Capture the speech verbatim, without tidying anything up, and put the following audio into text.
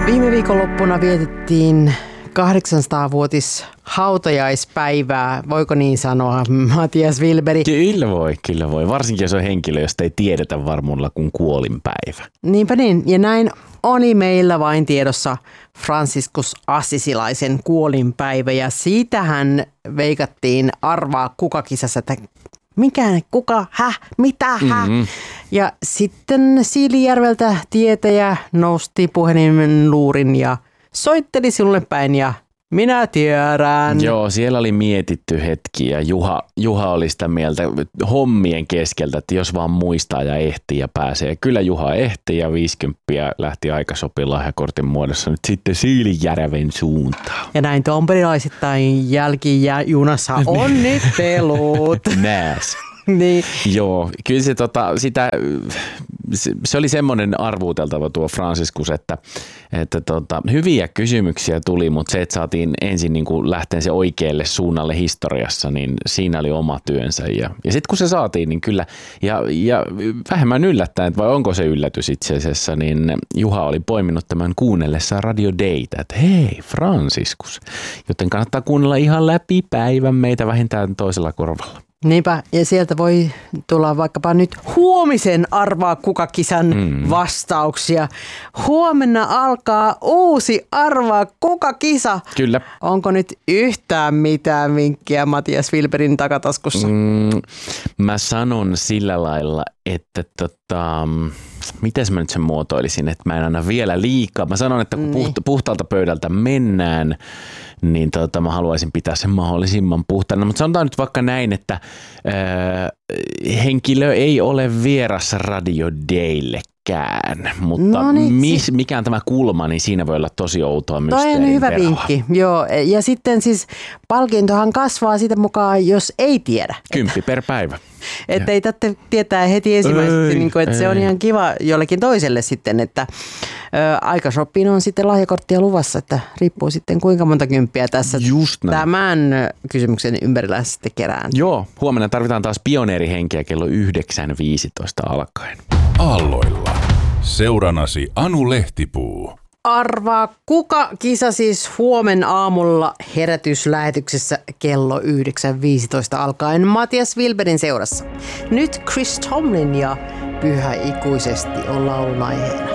Viime viikonloppuna vietettiin kahdeksansataa-vuotis hautajaispäivää, voiko niin sanoa, Matias Wilberi? Kyllä voi, kyllä voi. Varsinkin jos on henkilö, josta ei tiedetä varmuudella kuin kuolinpäivä. Niinpä niin, ja näin oli meillä vain tiedossa Franciscus Assisilaisen kuolinpäivä, ja siitähän veikattiin arvaa kuka-kisassa, että mikä, kuka, häh, mitä, häh. Mm-hmm. Ja sitten Siilijärveltä tietäjä nosti puhelimen luurin ja soitteli sinulle päin ja minä tiedän. Joo, siellä oli mietitty hetki ja Juha, Juha oli sitä mieltä hommien keskeltä, että jos vaan muistaa ja ehtii ja pääsee. Ja kyllä Juha ehti ja viisikymppiä lähti aikasopiin lahjakortin muodossa nyt sitten Siilijärven suuntaan. Ja näin tamperelaisittain jälkijunassa onnittelut. Nääs. Niin. Joo, kyllä se, tota, sitä, se, se oli semmoinen arvuuteltava tuo Franciscus, että, että tota, hyviä kysymyksiä tuli, mutta se, että saatiin ensin niin kuin lähteä se oikealle suunnalle historiassa, niin siinä oli oma työnsä. Ja, ja sitten kun se saatiin, niin kyllä, ja, ja vähemmän yllättäen, vai onko se yllätys itse asiassa, niin Juha oli poiminut tämän kuunnellessaan Radio Daytä, että hei Franciscus, joten kannattaa kuunnella ihan läpi päivän meitä vähintään toisella korvalla. Niinpä, ja sieltä voi tulla vaikkapa nyt huomisen arvaa kuka-kisan mm. vastauksia. Huomenna alkaa uusi arvaa kuka-kisa. Kyllä. Onko nyt yhtään mitään vinkkiä Matias Wilberin takataskussa? Mm, mä sanon sillä lailla, että tota, miten mä nyt sen muotoilisin, että mä en anna vielä liikaa. Mä sanon, että kun niin. puhta, puhtaalta pöydältä mennään, niin tota, mä haluaisin pitää sen mahdollisimman puhtaana. Mutta sanotaan nyt vaikka näin, että ää, henkilö ei ole vieras Radio Daylekään, mutta no niin, mis, mikä on tämä kulma, niin siinä voi olla tosi outoa mysteerin Toi on hyvä veroa. vinkki, joo. Ja sitten siis palkintohan kasvaa sitä mukaan, jos ei tiedä. Kymppi per päivä. Että ei tarvitse tietää heti ensimmäisesti, niin kuin, että ei. Se on ihan kiva jollekin toiselle sitten, että ö, aikasopiin on sitten lahjakorttia luvassa, että riippuu sitten kuinka monta kymppiä tässä tämän kysymyksen ympärillä sitten kerään. Joo, huomenna tarvitaan taas pioneerihenkeä kello yhdeksän viisitoista alkaen. Aalloilla. Seuranasi Anu Lehtipuu. Arvaa kuka kisa siis huomen aamulla herätyslähetyksessä kello yhdeksän viisitoista alkaen Matias Wilberin seurassa. Nyt Chris Tomlin ja Pyhä ikuisesti on laulun aiheena.